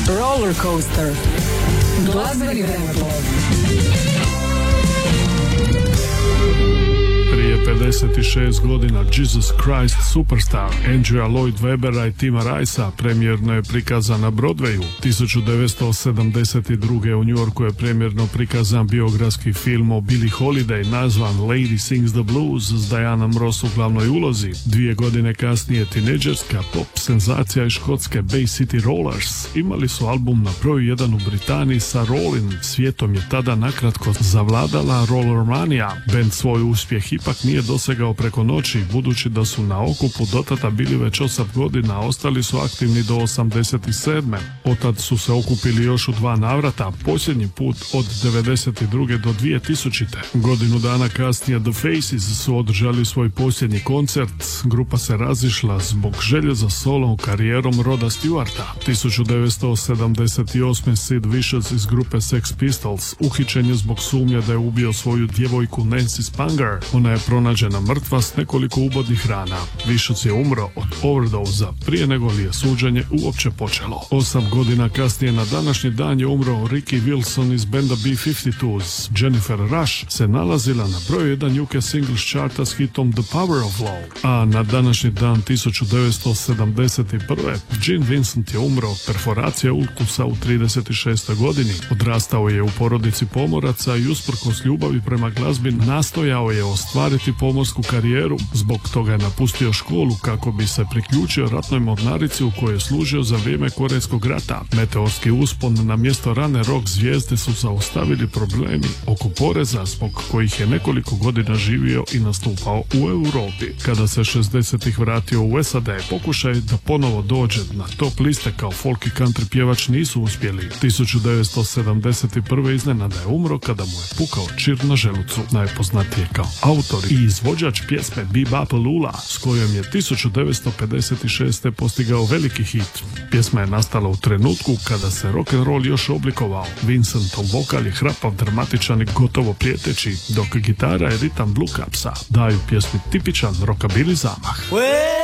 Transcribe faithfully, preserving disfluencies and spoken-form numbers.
Roller Coaster. Glazbeni vremeplov. Prije pedeset šest godina Jesus Christ Superstar Andrea Lloyd Webbera i Tima Ricea premijerno je prikazan na Broadwayu. tisuću devetsto sedamdeset druge. u New Yorku je premijerno prikazan biografski film o Billie Holiday nazvan Lady Sings the Blues s Dianom Ross u glavnoj ulozi. Dvije godine kasnije tinejdžerska pop senzacija iz Škotske Bay City Rollers imali su album na broju jedan u Britaniji sa Rollin. Svijetom je tada nakratko zavladala Rollermania. Band svoj uspjeh ipak nije dosegao preko noći, budući da su na okupu dotada bili već osam godina, a ostali su aktivni do osamdeset sedme. Otad su se okupili još u dva navrata, posljednji put od devedeset druge. do dvije tisućite. Godinu dana kasnije The Faces su održali svoj posljednji koncert. Grupa se razišla zbog želje za solom karijerom Roda Stewarta. tisuću devetsto sedamdeset osme. Sid Vicious iz grupe Sex Pistols uhićen je zbog sumnje da je ubio svoju djevojku Nancy Spanger. Ona je pronađena mrtva s nekoliko ubodnih rana. Vicious je umro od overdoza prije nego li je suđenje uopće počelo. Osam godina kasnije na današnji dan je umro Ricky Wilson iz benda B pedeset dva. Jennifer Rush se nalazila na broju jedan U K Singles charta s hitom The Power of Love. A na današnji dan tisuću devetsto sedamdeset prve. Gene Vincent je umro od perforacije ulkusa u trideset šestoj. godini. Odrastao je u porodici pomoraca i usprkos ljubavi prema glazbi nastojao je ostvariti pomorsku karijeru. Zbog toga je napustio školu kako bi se priključio ratnoj mornarici u kojoj je služio za vrijeme Korejskog rata. Meteorski uspon na mjesto rane rock zvijezde su zaustavili problemi oko poreza zbog kojih je nekoliko godina živio i nastupao u Europi. Kada se šezdesetih vratio u S A D, pokušaj da ponovo dođe na top liste kao folk i country pjevač nisu uspjeli. tisuću devetsto sedamdeset prve. iznenada je umro kada mu je pukao čir na želucu. Najpoznatiji je kao autor i izvođač pjesme Be-Bop-A-Lula, s kojom je tisuću devetsto pedeset šeste. postigao veliki hit. Pjesma je nastala u trenutku kada se rock'n'roll još oblikovao. Vincentov vokal je hrapav, dramatičan i gotovo prijeteći, dok gitara i ritam blues capsa daju pjesmi tipičan rockabilly zamah.